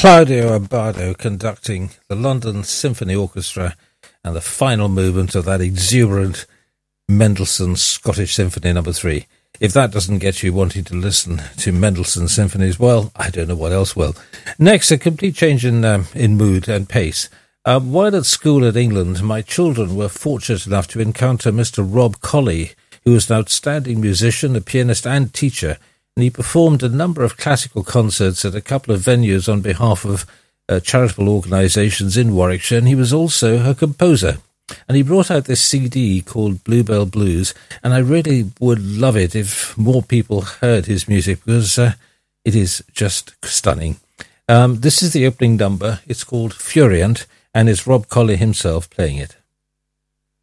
Claudio Abbado conducting the London Symphony Orchestra and the final movement of that exuberant Mendelssohn Scottish Symphony No. 3. If that doesn't get you wanting to listen to Mendelssohn symphonies, well, I don't know what else will. Next, a complete change in mood and pace. While at school in England, my children were fortunate enough to encounter Mr. Rob Colley, who was an outstanding musician, a pianist and teacher, and he performed a number of classical concerts at a couple of venues on behalf of charitable organisations in Warwickshire, and he was also a composer. And he brought out this CD called Bluebell Blues, and I really would love it if more people heard his music, because it is just stunning. This is the opening number. It's called Furient, and it's Rob Colley himself playing it.